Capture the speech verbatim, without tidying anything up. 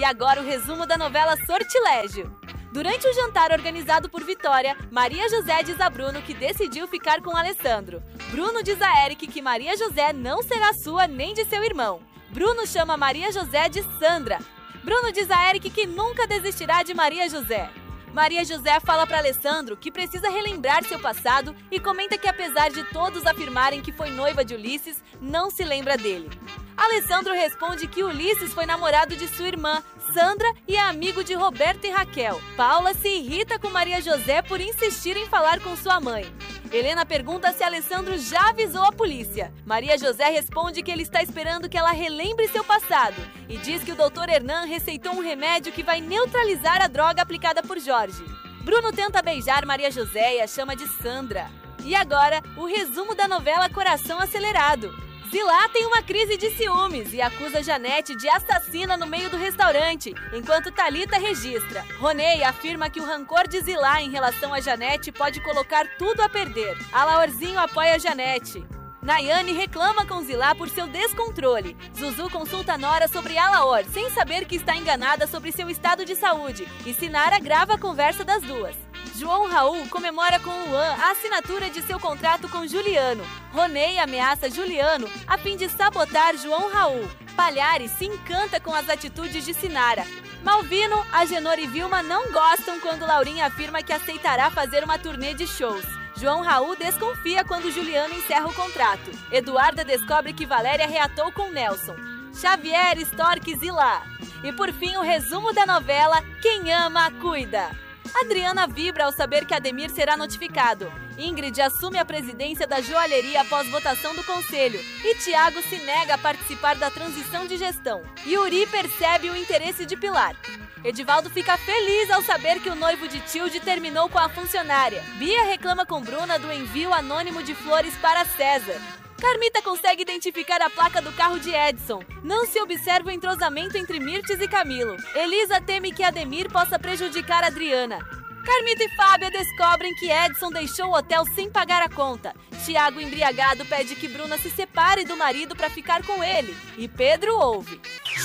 E agora o resumo da novela Sortilégio. Durante o jantar organizado por Vitória, Maria José diz a Bruno que decidiu ficar com Alessandro. Bruno diz a Eric que Maria José não será sua nem de seu irmão. Bruno chama Maria José de Sandra. Bruno diz a Eric que nunca desistirá de Maria José. Maria José fala para Alessandro que precisa relembrar seu passado e comenta que apesar de todos afirmarem que foi noiva de Ulisses, não se lembra dele. Alessandro responde que Ulisses foi namorado de sua irmã, Sandra, e é amigo de Roberto e Raquel. Paula se irrita com Maria José por insistir em falar com sua mãe. Helena pergunta se Alessandro já avisou a polícia. Maria José responde que ele está esperando que ela relembre seu passado e diz que o doutor Hernan receitou um remédio que vai neutralizar a droga aplicada por Jorge. Bruno tenta beijar Maria José e a chama de Sandra. E agora, o resumo da novela Coração Acelerado. Zilá tem uma crise de ciúmes e acusa Janete de assassina no meio do restaurante, enquanto Thalita registra. Ronei afirma que o rancor de Zilá em relação a Janete pode colocar tudo a perder. Alaorzinho apoia Janete. Nayane reclama com Zilá por seu descontrole. Zuzu consulta Nora sobre Alaor, sem saber que está enganada sobre seu estado de saúde, e Sinara grava a conversa das duas. João Raul comemora com Luan a assinatura de seu contrato com Juliano. Ronei ameaça Juliano a fim de sabotar João Raul. Palhares se encanta com as atitudes de Sinara. Malvino, Agenor e Vilma não gostam quando Laurinha afirma que aceitará fazer uma turnê de shows. João Raul desconfia quando Juliano encerra o contrato. Eduarda descobre que Valéria reatou com Nelson. Xavier, Stork e Zilá. E por fim o resumo da novela Quem Ama, Cuida. Adriana vibra ao saber que Ademir será notificado. Ingrid assume a presidência da joalheria após votação do conselho. E Tiago se nega a participar da transição de gestão. Yuri percebe o interesse de Pilar. Edivaldo fica feliz ao saber que o noivo de Tilde terminou com a funcionária. Bia reclama com Bruna do envio anônimo de flores para César. Carmita consegue identificar a placa do carro de Edson. Não se observa o entrosamento entre Mirtes e Camilo. Elisa teme que Ademir possa prejudicar Adriana. Carmita e Fábia descobrem que Edson deixou o hotel sem pagar a conta. Tiago, embriagado, pede que Bruna se separe do marido para ficar com ele. E Pedro ouve.